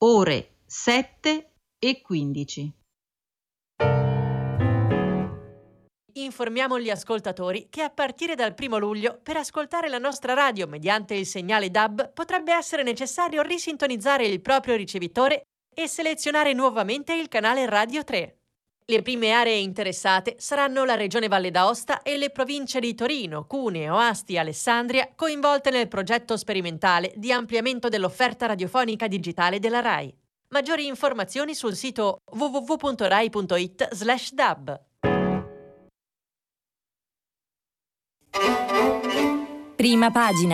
ore 7:15. Informiamo gli ascoltatori che a partire dal 1 luglio, per ascoltare la nostra radio mediante il segnale DAB, potrebbe essere necessario risintonizzare il proprio ricevitore e selezionare nuovamente il canale Radio 3. Le prime aree interessate saranno la Regione Valle d'Aosta e le province di Torino, Cuneo, Asti e Alessandria, coinvolte nel progetto sperimentale di ampliamento dell'offerta radiofonica digitale della RAI. Maggiori informazioni sul sito www.rai.it/dab. Prima pagina.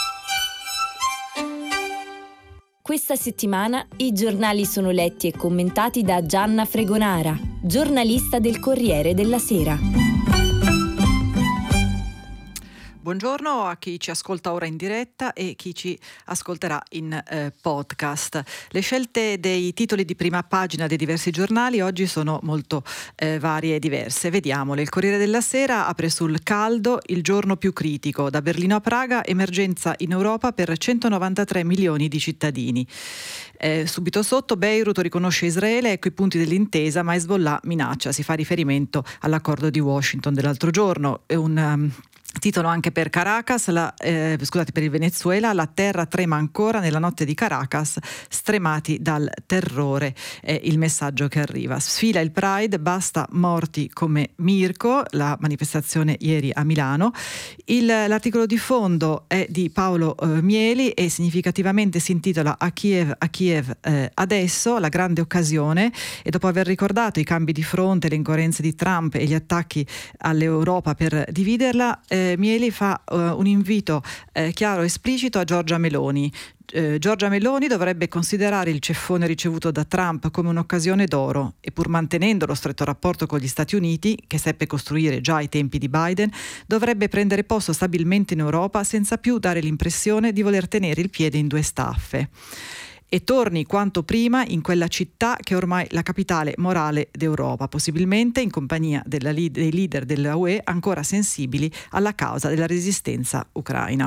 Questa settimana i giornali sono letti e commentati da Gianna Fregonara, giornalista del Corriere della Sera. Buongiorno a chi ci ascolta ora in diretta e chi ci ascolterà in podcast. Le scelte dei titoli di prima pagina dei diversi giornali oggi sono molto varie e diverse. Vediamole. Il Corriere della Sera apre sul caldo: il giorno più critico. Da Berlino a Praga, emergenza in Europa per 193 milioni di cittadini. Subito sotto, Beirut riconosce Israele, ecco i punti dell'intesa, ma Hezbollah minaccia. Si fa riferimento all'accordo di Washington dell'altro giorno. È un titolo anche per Caracas, per il Venezuela: la terra trema ancora nella notte di Caracas, stremati dal terrore, è il messaggio che arriva. Sfila il Pride, basta morti come Mirko, la manifestazione ieri a Milano. L'articolo di fondo è di Paolo Mieli e significativamente si intitola A Kiev adesso, la grande occasione. E dopo aver ricordato i cambi di fronte, le incoerenze di Trump e gli attacchi all'Europa per dividerla, Mieli fa un invito chiaro e esplicito a Giorgia Meloni. Giorgia Meloni dovrebbe considerare il ceffone ricevuto da Trump come un'occasione d'oro e, pur mantenendo lo stretto rapporto con gli Stati Uniti, che seppe costruire già ai tempi di Biden, dovrebbe prendere posto stabilmente in Europa senza più dare l'impressione di voler tenere il piede in due staffe. E torni quanto prima in quella città che è ormai la capitale morale d'Europa, possibilmente in compagnia dei leader della UE ancora sensibili alla causa della resistenza ucraina.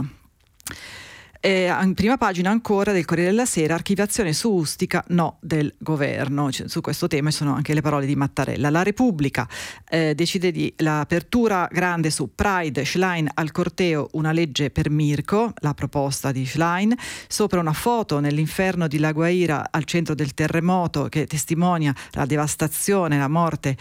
In prima pagina ancora del Corriere della Sera: archiviazione su Ustica, no del governo. Su questo tema ci sono anche le parole di Mattarella. La Repubblica decide di l'apertura grande su Pride, Schlein al corteo, una legge per Mirko, la proposta di Schlein. Sopra una foto nell'inferno di La Guaira al centro del terremoto che testimonia la devastazione, la morte,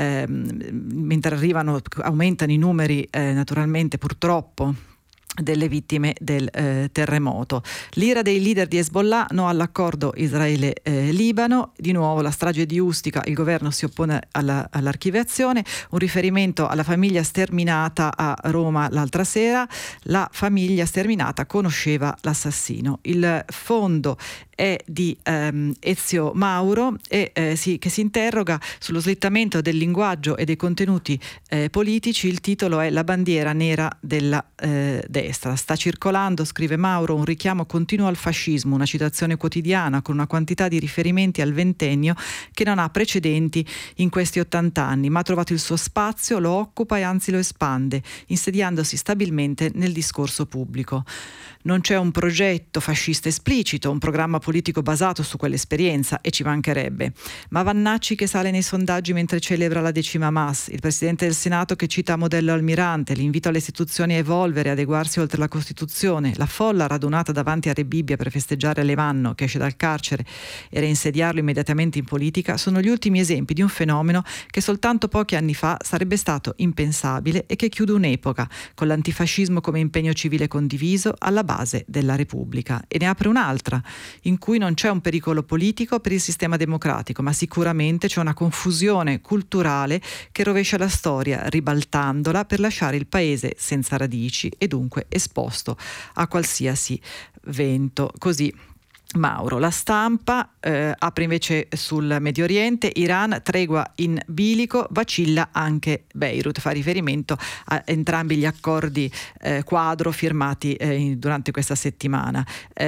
mentre aumentano i numeri naturalmente purtroppo delle vittime del terremoto. L'ira dei leader di Hezbollah, no all'accordo Israele-Libano. Di nuovo la strage di Ustica, il governo si oppone all'archiviazione. Un riferimento alla famiglia sterminata a Roma l'altra sera: la famiglia sterminata conosceva l'assassino. Il fondo è di Ezio Mauro che si interroga sullo slittamento del linguaggio e dei contenuti politici. Il titolo è La bandiera nera della destra. Sta circolando, scrive Mauro, un richiamo continuo al fascismo, una citazione quotidiana con una quantità di riferimenti al ventennio che non ha precedenti in questi 80 anni, ma ha trovato il suo spazio, lo occupa e anzi lo espande, insediandosi stabilmente nel discorso pubblico. Non c'è un progetto fascista esplicito, un programma politico basato su quell'esperienza, e ci mancherebbe. Ma Vannacci che sale nei sondaggi mentre celebra la 10ª Mas, il Presidente del Senato che cita Modello Almirante, l'invito alle istituzioni a evolvere, adeguarsi oltre la Costituzione, la folla radunata davanti a Re Bibbia per festeggiare Levanno che esce dal carcere e reinsediarlo immediatamente in politica, sono gli ultimi esempi di un fenomeno che soltanto pochi anni fa sarebbe stato impensabile e che chiude un'epoca, con l'antifascismo come impegno civile condiviso alla base della Repubblica, e ne apre un'altra in cui non c'è un pericolo politico per il sistema democratico, ma sicuramente c'è una confusione culturale che rovescia la storia, ribaltandola per lasciare il paese senza radici e dunque esposto a qualsiasi vento. Così Mauro. La Stampa apre invece sul Medio Oriente: Iran, tregua in bilico, vacilla anche Beirut. Fa riferimento a entrambi gli accordi quadro firmati durante questa settimana.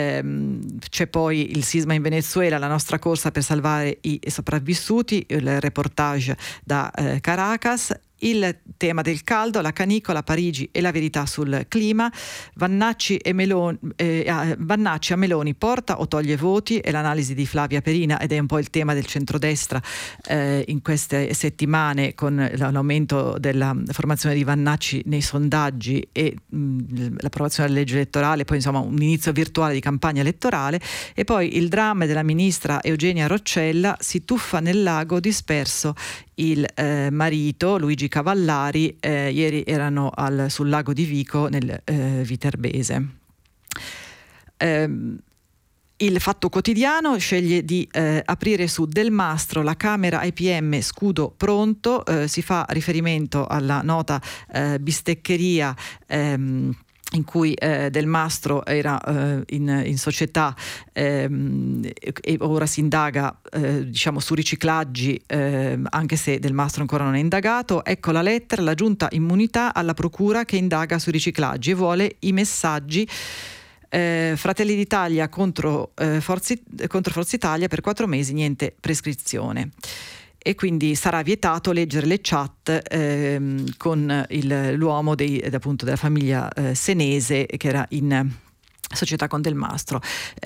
C'è poi il sisma in Venezuela, la nostra corsa per salvare i sopravvissuti, il reportage da Caracas. il tema del caldo, la canicola, Parigi e la verità sul clima. Vannacci a Meloni, porta o toglie voti, è l'analisi di Flavia Perina, ed è un po' il tema del centrodestra in queste settimane, con l'aumento della formazione di Vannacci nei sondaggi e l'approvazione della legge elettorale, poi insomma un inizio virtuale di campagna elettorale. E poi il dramma della ministra Eugenia Roccella: si tuffa nel lago, disperso il marito Luigi Cavallari. Ieri erano sul lago di Vico, nel Viterbese. Il Fatto Quotidiano sceglie di aprire su Del Mastro, la Camera ai PM, scudo pronto. Si fa riferimento alla nota bisteccheria in cui Del Mastro era in società e ora si indaga su riciclaggi, anche se Del Mastro ancora non è indagato. Ecco la lettera: la giunta immunità alla procura che indaga sui riciclaggi e vuole i messaggi. Fratelli d'Italia contro Forza Italia, per 4 mesi niente prescrizione. E quindi sarà vietato leggere le chat con l'uomo appunto della famiglia Senese, che era in società con Del Mastro.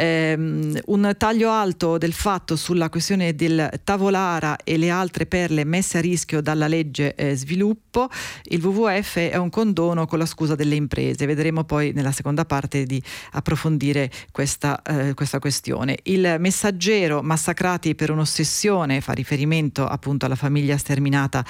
Un taglio alto del Fatto sulla questione del Tavolara e le altre perle messe a rischio dalla legge sviluppo. Il WWF è un condono con la scusa delle imprese. Vedremo poi nella seconda parte di approfondire questa questione. Il Messaggero, massacrati per un'ossessione, fa riferimento appunto alla famiglia sterminata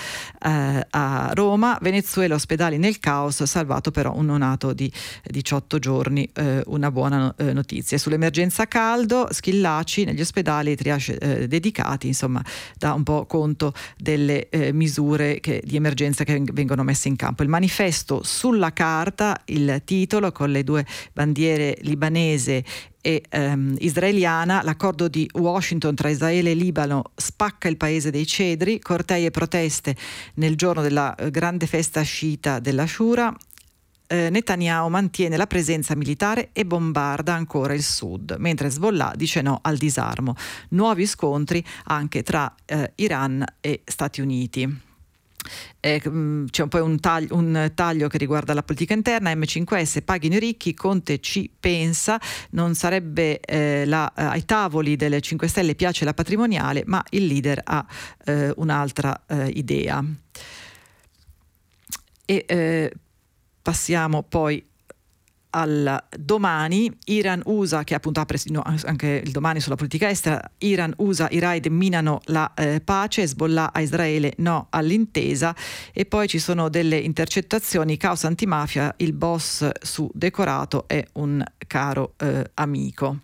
a Roma. Venezuela, ospedali nel caos, salvato però un neonato di 18 giorni, una buona notizia. Sull'emergenza caldo, Schillaci, negli ospedali triage dedicati, insomma dà un po' conto delle misure di emergenza che vengono messe in campo. Il Manifesto, sulla carta, il titolo con le 2 bandiere libanese e israeliana. L'accordo di Washington tra Israele e Libano spacca il paese dei cedri, cortei e proteste nel giorno della grande festa sciita dell'Ashura. Netanyahu mantiene la presenza militare e bombarda ancora il sud, mentre Hezbollah dice no al disarmo. Nuovi scontri anche tra Iran e Stati Uniti. C'è poi un taglio che riguarda la politica interna. M5S, paghino i ricchi, Conte ci pensa. Non sarebbe ai tavoli delle 5 Stelle piace la patrimoniale, ma il leader ha un'altra idea. Passiamo poi al Domani. Iran-USA, che appunto apre anche il Domani sulla politica estera. Iran-USA, i raid minano la pace, Hezbollah a Israele no all'intesa. E poi ci sono delle intercettazioni, causa antimafia, il boss su Decorato è un caro amico.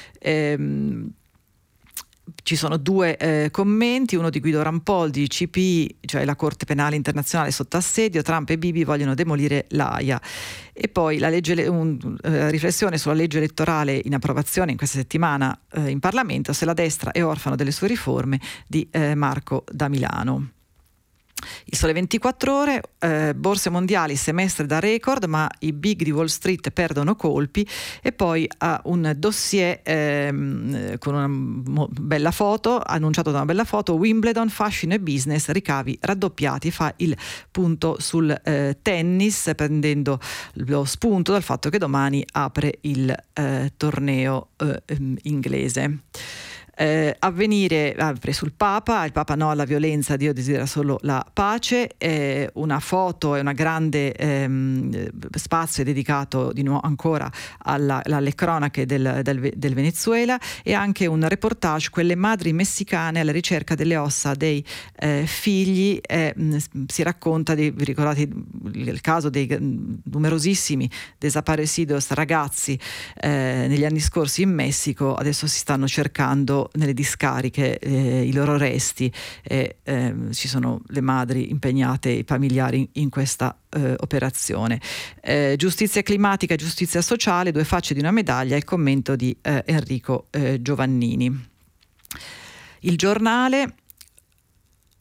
Ci sono 2 commenti, uno di Guido Rampoldi, CPI, cioè la Corte Penale Internazionale sotto assedio, Trump e Bibi vogliono demolire l'AIA. E poi riflessione sulla legge elettorale in approvazione in questa settimana in Parlamento, se la destra è orfano delle sue riforme, di Marco da Milano. Il Sole 24 Ore, borse mondiali, semestre da record, ma i big di Wall Street perdono colpi. E poi ha un dossier con una bella foto, annunciato da una bella foto: Wimbledon, fascino e business, ricavi raddoppiati. Fa il punto sul tennis, prendendo lo spunto dal fatto che domani apre il torneo inglese. Avvenire apre sul Papa, il Papa no alla violenza, Dio desidera solo la pace. Una foto e una grande spazio è dedicato di nuovo ancora alle cronache del Venezuela, e anche un reportage, quelle madri messicane alla ricerca delle ossa dei figli. Si racconta vi ricordate il caso dei numerosissimi desaparecidos ragazzi negli anni scorsi in Messico. Adesso si stanno cercando nelle discariche i loro resti, ci sono le madri impegnate, i familiari in questa operazione. Giustizia climatica e giustizia sociale, 2 facce di una medaglia, il commento di Enrico Giovannini. Il Giornale,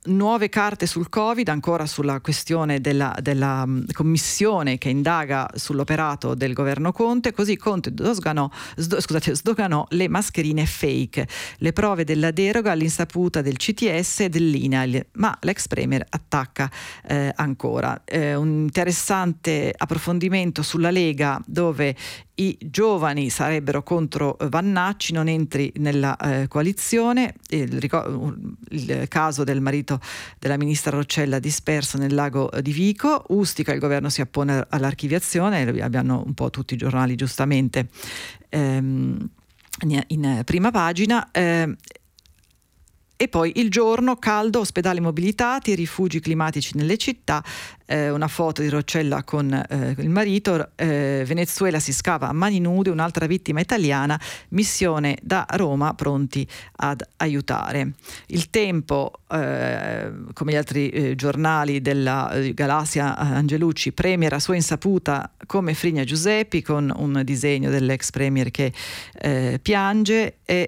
Nuove carte sul Covid, ancora sulla questione della commissione che indaga sull'operato del governo Conte. Così Conte sdoganò le mascherine fake, le prove della deroga all'insaputa del CTS e dell'INAIL, ma l'ex premier attacca ancora. Un interessante approfondimento sulla Lega, dove i giovani sarebbero contro Vannacci, non entri nella coalizione. Il caso del marito della ministra Roccella disperso nel lago di Vico. Ustica, il governo si oppone all'archiviazione, abbiamo un po' tutti i giornali giustamente in prima pagina. E poi Il Giorno, caldo, ospedali mobilitati, rifugi climatici nelle città, una foto di Roccella con il marito. Venezuela si scava a mani nude, un'altra vittima italiana, missione da Roma, pronti ad aiutare. Il Tempo, come gli altri giornali della galassia Angelucci, premier a sua insaputa come Frigna Giuseppi, con un disegno dell'ex premier che piange, e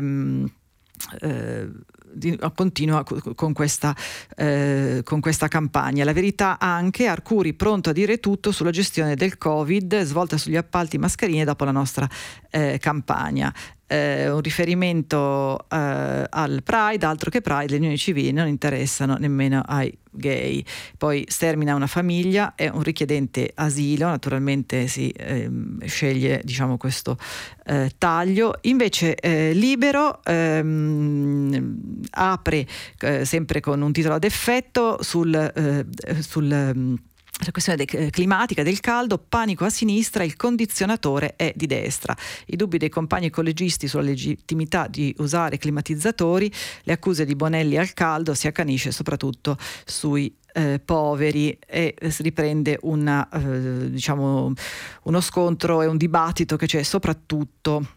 continua con questa campagna. La Verità anche, Arcuri pronto a dire tutto sulla gestione del Covid, svolta sugli appalti mascherine dopo la nostra campagna. Un riferimento al Pride, altro che Pride, le unioni civili non interessano nemmeno ai gay. Poi stermina una famiglia, è un richiedente asilo, naturalmente si sceglie, diciamo, questo taglio. Invece Libero apre sempre con un titolo ad effetto la questione climatica, del caldo, panico a sinistra, il condizionatore è di destra. I dubbi dei compagni collegisti sulla legittimità di usare climatizzatori, le accuse di Bonelli al caldo, si accanisce soprattutto sui poveri, e si riprende uno scontro e un dibattito che c'è soprattutto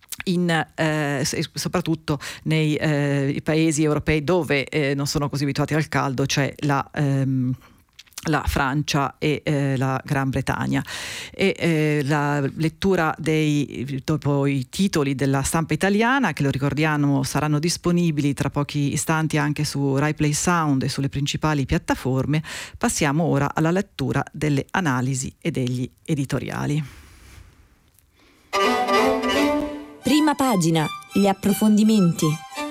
nei paesi europei dove non sono così abituati al caldo, cioè la Francia e la Gran Bretagna. E la lettura dopo i titoli della stampa italiana, che lo ricordiamo saranno disponibili tra pochi istanti anche su Rai Play Sound e sulle principali piattaforme. Passiamo ora alla lettura delle analisi e degli editoriali. Prima pagina, gli approfondimenti.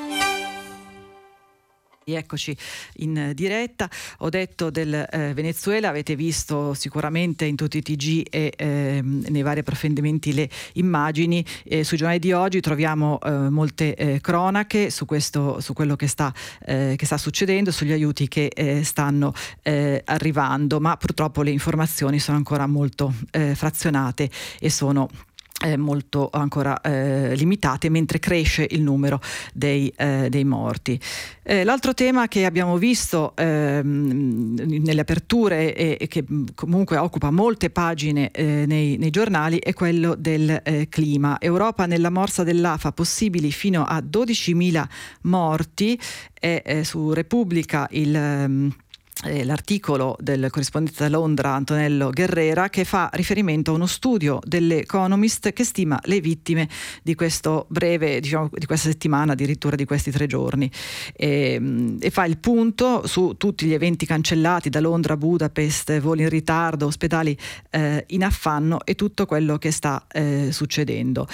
Eccoci in diretta. Ho detto del Venezuela, avete visto sicuramente in tutti i TG e nei vari approfondimenti le immagini. Sui giornali di oggi troviamo molte cronache su quello che sta succedendo, sugli aiuti che stanno arrivando, ma purtroppo le informazioni sono ancora molto frazionate e sono molto ancora limitate, mentre cresce il numero dei morti. L'altro tema che abbiamo visto nelle aperture e che comunque occupa molte pagine nei giornali è quello del clima. Europa nella morsa dell'AFA, possibili fino a 12.000 morti. Su Repubblica l'articolo del corrispondente da Londra Antonello Guerrera, che fa riferimento a uno studio dell'Economist che stima le vittime di questo breve, di questa settimana, addirittura di questi 3 giorni, e fa il punto su tutti gli eventi cancellati da Londra a Budapest, voli in ritardo, ospedali in affanno e tutto quello che sta succedendo.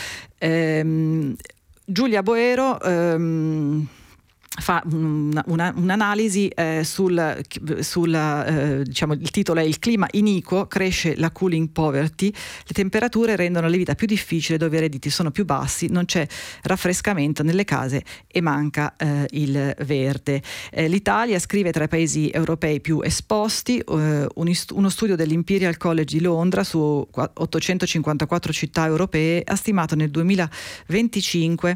Giulia Boero fa un'analisi il titolo è Il clima iniquo, cresce la cooling poverty, le temperature rendono la vita più difficile dove i redditi sono più bassi, non c'è raffrescamento nelle case e manca il verde. L'Italia, scrive, tra i paesi europei più esposti. Uno studio dell'Imperial College di Londra su 854 città europee ha stimato nel 2025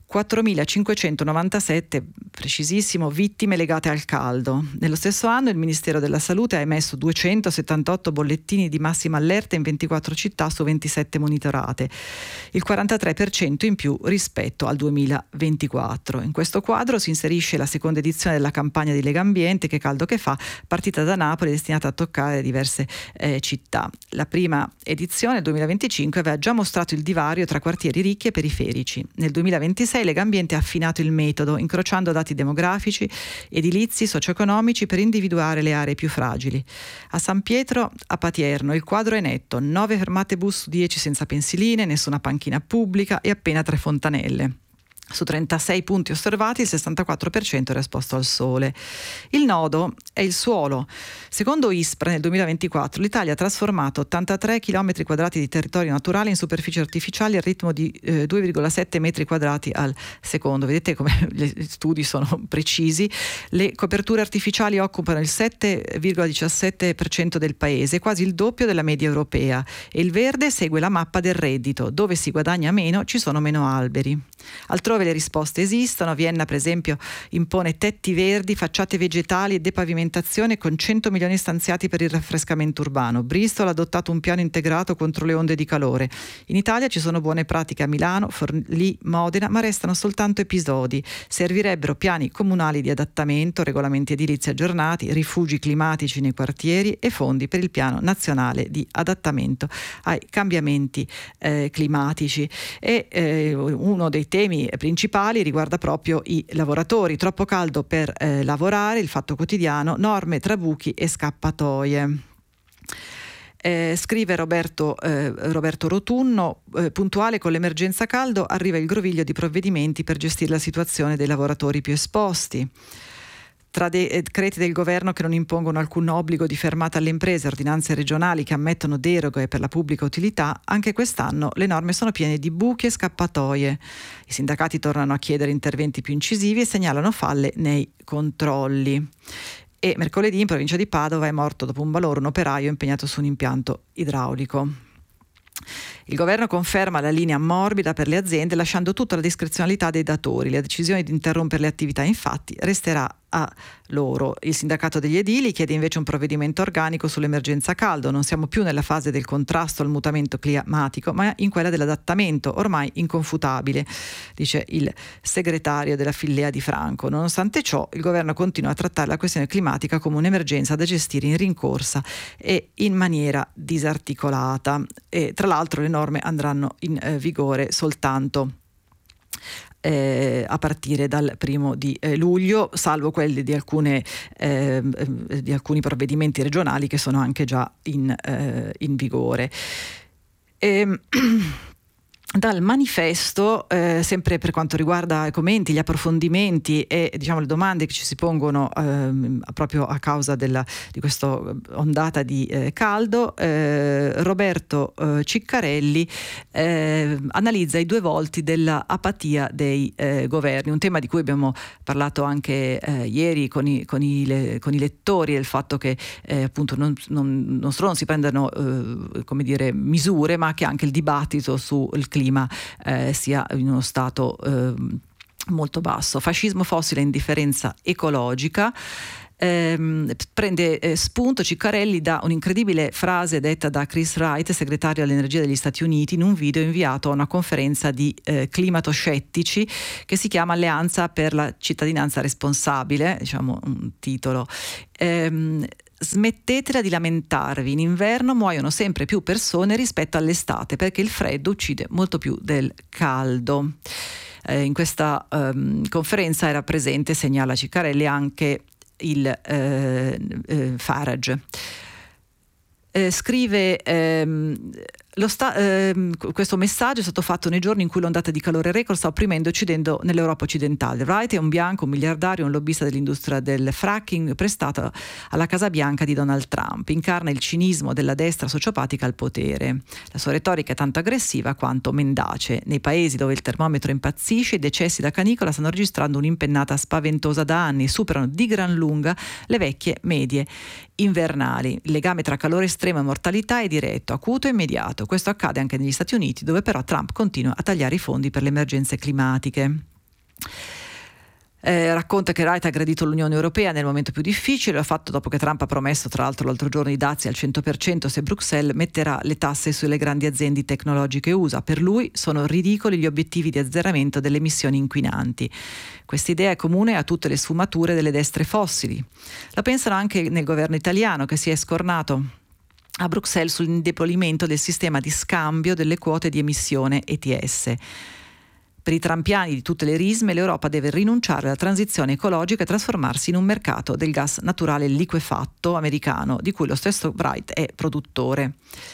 4.597, precisissimo, vittime legate al caldo. Nello stesso anno il Ministero della Salute ha emesso 278 bollettini di massima allerta in 24 città su 27 monitorate, il 43% in più rispetto al 2024. In questo quadro si inserisce la seconda edizione della campagna di Legambiente Che caldo che fa, partita da Napoli, destinata a toccare diverse città. La prima edizione, 2025, aveva già mostrato il divario tra quartieri ricchi e periferici. Nel 2026 2006 Legambiente ha affinato il metodo, incrociando dati demografici, edilizi, socio-economici per individuare le aree più fragili. A San Pietro, a Patierno, il quadro è netto: 9 fermate bus su 10 senza pensiline, nessuna panchina pubblica e appena 3 fontanelle. Su 36 punti osservati il 64% era esposto al sole. Il nodo è il suolo. Secondo ISPRA nel 2024 l'Italia ha trasformato 83 km quadrati di territorio naturale in superfici artificiali al ritmo di 2,7 metri quadrati al secondo. Vedete come gli studi sono precisi. Le coperture artificiali occupano il 7,17% del paese, quasi il doppio della media europea, e il verde segue la mappa del reddito: dove si guadagna meno ci sono meno alberi. Altrove le risposte esistono. Vienna, per esempio, impone tetti verdi, facciate vegetali e depavimentazione con 100 milioni stanziati per il raffrescamento urbano. Bristol ha adottato un piano integrato contro le onde di calore. In Italia ci sono buone pratiche a Milano, Forlì, Modena, ma restano soltanto episodi. Servirebbero piani comunali di adattamento, regolamenti edilizi aggiornati, rifugi climatici nei quartieri e fondi per il piano nazionale di adattamento ai cambiamenti climatici. E uno dei temi principali riguarda proprio i lavoratori. Troppo caldo per lavorare, il Fatto Quotidiano, norme, trabuchi e scappatoie. Scrive Roberto Rotunno, puntuale con l'emergenza caldo arriva il groviglio di provvedimenti per gestire la situazione dei lavoratori più esposti. Tra decreti del governo che non impongono alcun obbligo di fermata alle imprese, ordinanze regionali che ammettono deroghe per la pubblica utilità, anche quest'anno le norme sono piene di buchi e scappatoie. I sindacati tornano a chiedere interventi più incisivi e segnalano falle nei controlli. E mercoledì in provincia di Padova è morto dopo un malore un operaio impegnato su un impianto idraulico. Il governo conferma la linea morbida per le aziende, lasciando tutta la discrezionalità dei datori. La decisione di interrompere le attività, infatti, resterà a loro. Il sindacato degli edili chiede invece un provvedimento organico sull'emergenza caldo. Non siamo più nella fase del contrasto al mutamento climatico, ma in quella dell'adattamento, ormai inconfutabile, dice il segretario della Fillea di Franco. Nonostante ciò, il governo continua a trattare la questione climatica come un'emergenza da gestire in rincorsa e in maniera disarticolata. E tra l'altro le norme andranno in vigore soltanto a partire dal 1 luglio, salvo quelli di alcuni provvedimenti regionali che sono anche già in vigore. Dal manifesto, sempre per quanto riguarda i commenti, gli approfondimenti e le domande che ci si pongono proprio a causa di questa ondata di caldo, Roberto Ciccarelli analizza i 2 volti della apatia dei governi, un tema di cui abbiamo parlato anche ieri con i lettori, del fatto che appunto non solo non si prendano misure, ma che anche il dibattito sul clima sia in uno stato molto basso. Fascismo fossile e indifferenza ecologica. Prende spunto Ciccarelli da un'incredibile frase detta da Chris Wright, segretario all'energia degli Stati Uniti, in un video inviato a una conferenza di climatoscettici che si chiama Alleanza per la cittadinanza responsabile, un titolo. Smettetela di lamentarvi, in inverno muoiono sempre più persone rispetto all'estate perché il freddo uccide molto più del caldo. In questa conferenza era presente, segnala Ciccarelli, anche il Farage. Scrive questo messaggio è stato fatto nei giorni in cui l'ondata di calore record sta opprimendo e uccidendo nell'Europa occidentale. Wright è un bianco, un miliardario, un lobbista dell'industria del fracking prestato alla Casa Bianca di Donald Trump. Incarna il cinismo della destra sociopatica al potere. La sua retorica è tanto aggressiva quanto mendace. Nei paesi dove il termometro impazzisce, i decessi da canicola stanno registrando un'impennata spaventosa da anni, superano di gran lunga le vecchie medie invernali. Il legame tra calore estremo e mortalità è diretto, acuto e immediato. Questo accade anche negli Stati Uniti, dove però Trump continua a tagliare i fondi per le emergenze climatiche. Racconta che Wright ha aggredito l'Unione Europea nel momento più difficile, l'ha fatto dopo che Trump ha promesso, tra l'altro l'altro giorno, i dazi al 100% se Bruxelles metterà le tasse sulle grandi aziende tecnologiche USA. Per lui sono ridicoli gli obiettivi di azzeramento delle emissioni inquinanti. Questa idea è comune a tutte le sfumature delle destre fossili. La pensano anche nel governo italiano, che si è scornato a Bruxelles sull'indebolimento del sistema di scambio delle quote di emissione ETS. Per i trumpiani di tutte le risme, l'Europa deve rinunciare alla transizione ecologica e trasformarsi in un mercato del gas naturale liquefatto americano, di cui lo stesso Bright è produttore.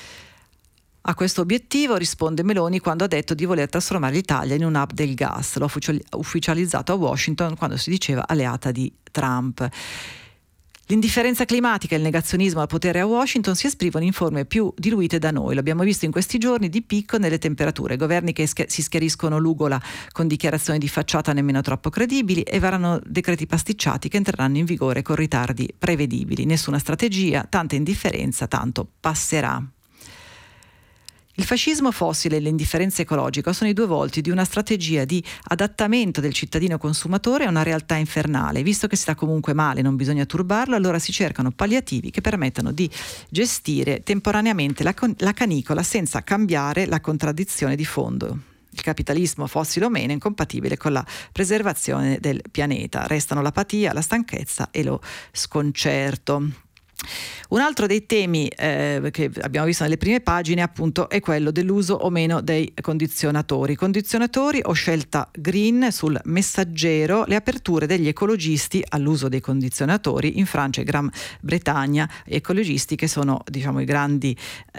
A questo obiettivo risponde Meloni quando ha detto di voler trasformare l'Italia in un hub del gas. L'ha ufficializzato a Washington quando si diceva alleata di Trump. L'indifferenza climatica e il negazionismo al potere a Washington si esprimono in forme più diluite da noi. Lo abbiamo visto in questi giorni di picco nelle temperature. Governi che si schiariscono l'ugola con dichiarazioni di facciata nemmeno troppo credibili e varano decreti pasticciati che entreranno in vigore con ritardi prevedibili. Nessuna strategia, tanta indifferenza, tanto passerà. Il fascismo fossile e l'indifferenza ecologica sono i due volti di una strategia di adattamento del cittadino consumatore a una realtà infernale. Visto che si sta comunque male, non bisogna turbarlo, allora si cercano palliativi che permettano di gestire temporaneamente la canicola senza cambiare la contraddizione di fondo. Il capitalismo fossile o meno è incompatibile con la preservazione del pianeta. Restano l'apatia, la stanchezza e lo sconcerto. Un altro dei temi che abbiamo visto nelle prime pagine appunto è quello dell'uso o meno dei condizionatori. O scelta green sul Messaggero, le aperture degli ecologisti all'uso dei condizionatori in Francia e Gran Bretagna, ecologisti che sono i grandi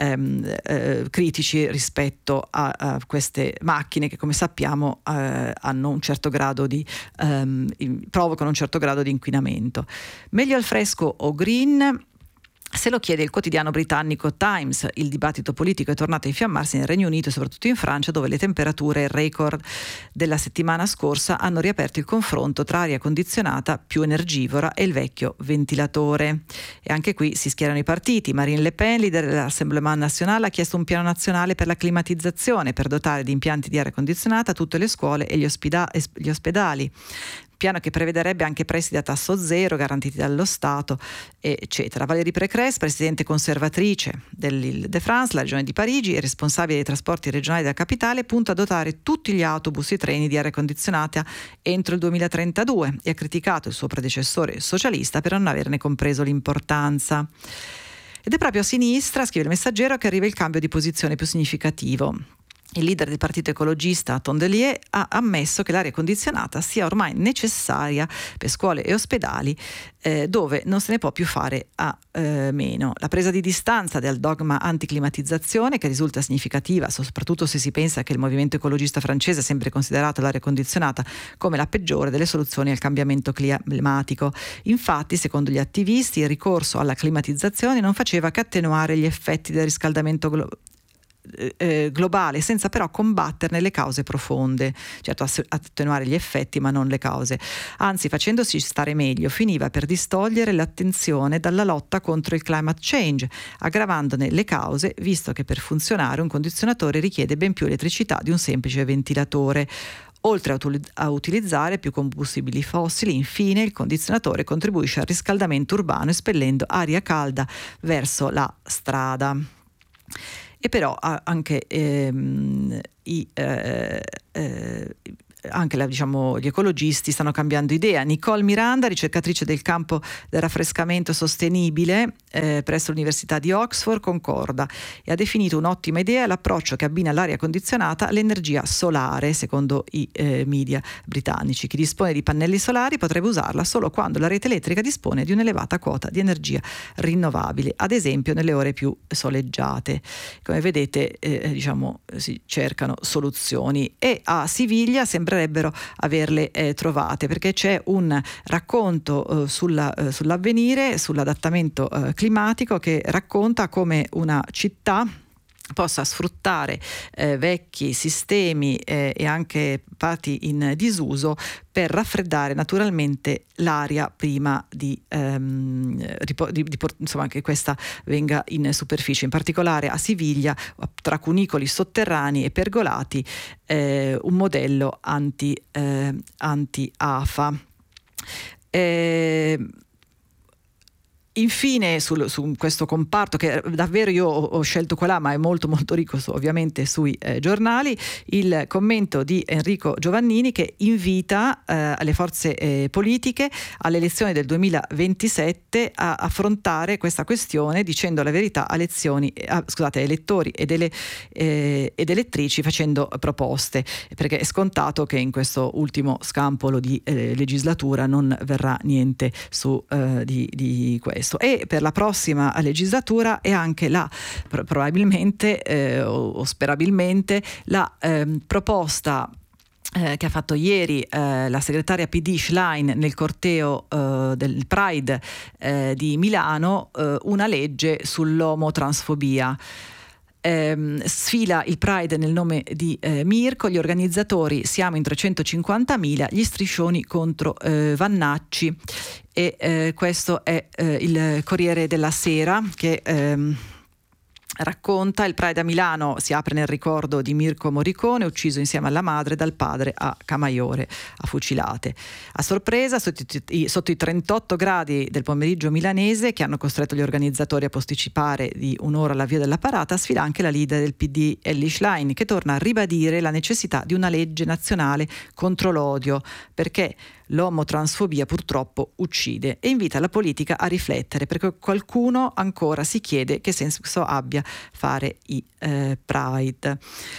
critici rispetto a queste macchine che, come sappiamo, hanno un certo grado di provocano un certo grado di inquinamento. Meglio al fresco o green? Se lo chiede il quotidiano britannico Times. Il dibattito politico è tornato a infiammarsi nel Regno Unito e soprattutto in Francia, dove le temperature record della settimana scorsa hanno riaperto il confronto tra aria condizionata più energivora e il vecchio ventilatore. E anche qui si schierano i partiti. Marine Le Pen, leader dell'Assemblement National, ha chiesto un piano nazionale per la climatizzazione per dotare di impianti di aria condizionata tutte le scuole e gli ospedali. Piano che prevederebbe anche prestiti a tasso zero garantiti dallo Stato, eccetera. Valérie Pécresse, presidente conservatrice dell'Île-de-France, la regione di Parigi, e responsabile dei trasporti regionali della capitale, punta a dotare tutti gli autobus e i treni di aria condizionata entro il 2032 e ha criticato il suo predecessore socialista per non averne compreso l'importanza. Ed è proprio a sinistra, scrive il Messaggero, che arriva il cambio di posizione più significativo. Il leader del partito ecologista, Tondelier, ha ammesso che l'aria condizionata sia ormai necessaria per scuole e ospedali dove non se ne può più fare a meno. La presa di distanza dal dogma anticlimatizzazione, che risulta significativa soprattutto se si pensa che il movimento ecologista francese ha sempre considerato l'aria condizionata come la peggiore delle soluzioni al cambiamento climatico. Infatti, secondo gli attivisti, il ricorso alla climatizzazione non faceva che attenuare gli effetti del riscaldamento globale, senza però combatterne le cause profonde. Certo, attenuare gli effetti ma non le cause, anzi facendosi stare meglio finiva per distogliere l'attenzione dalla lotta contro il climate change, aggravandone le cause, visto che per funzionare un condizionatore richiede ben più elettricità di un semplice ventilatore. Oltre a utilizzare più combustibili fossili, infine il condizionatore contribuisce al riscaldamento urbano espellendo aria calda verso la strada. E però anche gli ecologisti stanno cambiando idea. Nicole Miranda, ricercatrice del campo del raffrescamento sostenibile presso l'Università di Oxford, concorda e ha definito un'ottima idea l'approccio che abbina l'aria condizionata all'energia solare, secondo i media britannici. Chi dispone di pannelli solari potrebbe usarla solo quando la rete elettrica dispone di un'elevata quota di energia rinnovabile, ad esempio nelle ore più soleggiate. Come vedete, si cercano soluzioni e a Siviglia sembrerebbero averle trovate, perché c'è un racconto sull'avvenire, sull'adattamento climatico, che racconta come una città possa sfruttare vecchi sistemi e anche parti in disuso per raffreddare naturalmente l'aria prima insomma che questa venga in superficie. In particolare a Siviglia, tra cunicoli sotterranei e pergolati, un modello anti-afa. Infine su questo comparto che davvero io ho scelto qua là, ma è molto molto ricco ovviamente sui giornali, il commento di Enrico Giovannini che invita le forze politiche alle elezioni del 2027 a affrontare questa questione dicendo la verità a elettori ed elettrici, facendo proposte, perché è scontato che in questo ultimo scampolo di legislatura non verrà niente su di questo. E per la prossima legislatura è anche probabilmente o sperabilmente la proposta che ha fatto ieri la segretaria PD Schlein nel corteo del Pride di Milano, una legge sull'omotransfobia. Sfila il Pride nel nome di Mirko, gli organizzatori siamo in 350.000, gli striscioni contro Vannacci, e questo è il Corriere della Sera che racconta: il Pride a Milano si apre nel ricordo di Mirko Morricone, ucciso insieme alla madre dal padre a Camaiore a fucilate. A sorpresa, sotto i 38 gradi del pomeriggio milanese che hanno costretto gli organizzatori a posticipare di un'ora l'avvio della parata, sfila anche la leader del PD Elly Schlein, che torna a ribadire la necessità di una legge nazionale contro l'odio, perché l'omotransfobia purtroppo uccide, e invita la politica a riflettere, perché qualcuno ancora si chiede che senso abbia fare i Pride.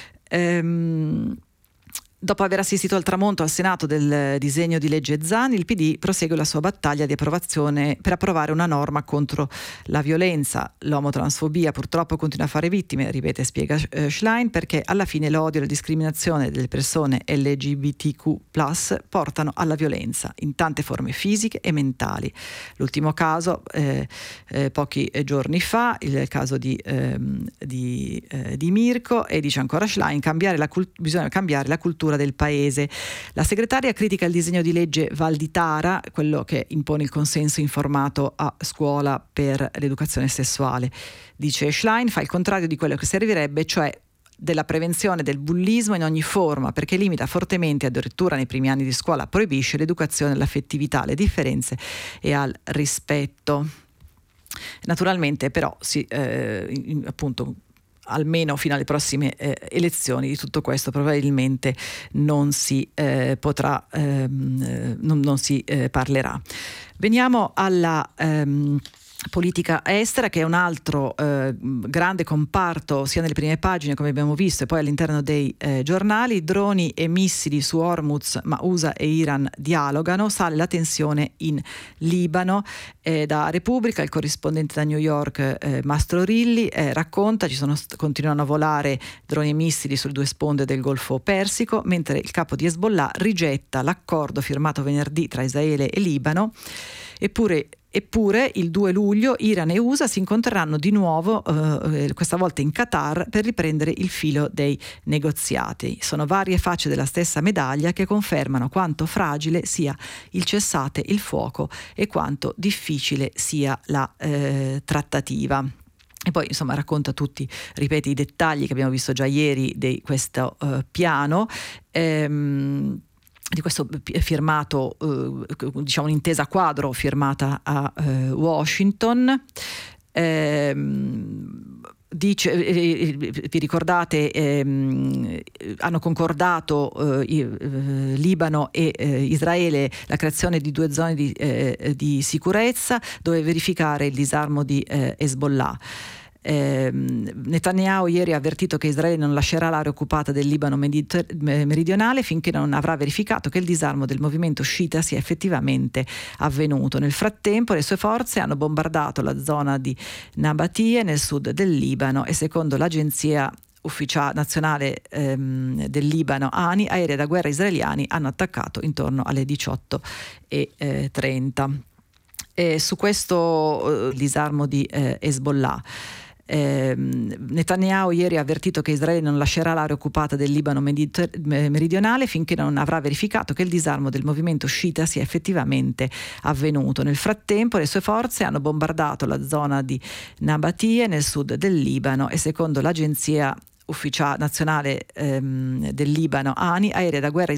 Dopo aver assistito al tramonto al Senato del disegno di legge Zan, il PD prosegue la sua battaglia di approvazione per approvare una norma contro la violenza. L'omotransfobia purtroppo continua a fare vittime, ripete e spiega Schlein, perché alla fine l'odio e la discriminazione delle persone LGBTQ+ portano alla violenza in tante forme fisiche e mentali. L'ultimo caso, pochi giorni fa, il caso di Mirko, e dice ancora Schlein, bisogna cambiare la cultura del paese. La segretaria critica il disegno di legge Valditara, quello che impone il consenso informato a scuola per l'educazione sessuale. Dice Schlein, fa il contrario di quello che servirebbe, cioè della prevenzione del bullismo in ogni forma, perché limita fortemente, addirittura nei primi anni di scuola proibisce l'educazione all'affettività, alle differenze e al rispetto. Naturalmente però appunto almeno fino alle prossime elezioni di tutto questo probabilmente non si potrà, non si parlerà. Veniamo alla politica estera, che è un altro grande comparto sia nelle prime pagine, come abbiamo visto, e poi all'interno dei giornali. Droni e missili su Hormuz, ma USA e Iran dialogano, sale la tensione in Libano. Da Repubblica il corrispondente da New York Mastro Rilli racconta: continuano a volare droni e missili sulle due sponde del Golfo Persico, mentre il capo di Hezbollah rigetta l'accordo firmato venerdì tra Israele e Libano. Eppure il 2 luglio Iran e USA si incontreranno di nuovo, questa volta in Qatar, per riprendere il filo dei negoziati. Sono varie facce della stessa medaglia che confermano quanto fragile sia il cessate il fuoco e quanto difficile sia la trattativa. E poi insomma racconta tutti, ripete, i dettagli che abbiamo visto già ieri di questo piano. Di questo firmato, diciamo un'intesa quadro firmata a Washington. Dice, vi ricordate, hanno concordato Libano e Israele la creazione di 2 zone di sicurezza dove verificare il disarmo di Hezbollah. Netanyahu ieri ha avvertito che Israele non lascerà l'area occupata del Libano meridionale finché non avrà verificato che il disarmo del movimento sciita sia effettivamente avvenuto. Nel frattempo le sue forze hanno bombardato la zona di Nabatie nel sud del Libano e, secondo l'agenzia ufficiale nazionale del Libano ANI, aerei da guerra israeliani hanno attaccato intorno alle 18:30. Su questo disarmo di Hezbollah, Netanyahu ieri ha avvertito che Israele non lascerà l'area occupata del Libano meridionale finché non avrà verificato che il disarmo del movimento sciita sia effettivamente avvenuto. Nel frattempo le sue forze hanno bombardato la zona di Nabatie nel sud del Libano e, secondo l'agenzia ufficiale nazionale del Libano ANI, aerei da guerra